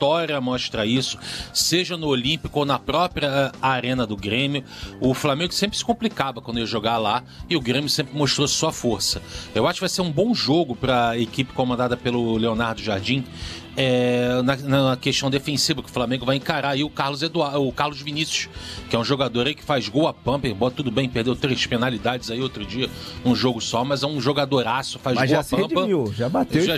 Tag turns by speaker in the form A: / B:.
A: história mostra isso, seja no Olímpico ou na própria arena do Grêmio. O Flamengo sempre se complicava quando ia jogar lá e o Grêmio sempre mostrou sua força. Eu acho que vai ser um bom jogo para a equipe comandada pelo Leonardo Jardim. Na questão defensiva, que o Flamengo vai encarar aí o Carlos Vinícius, que é um jogador aí que faz gol a pampa, bota tudo bem, perdeu 3 penalidades aí outro dia, um jogo só, mas é um jogadoraço, faz gol a pampa.
B: Já bateu.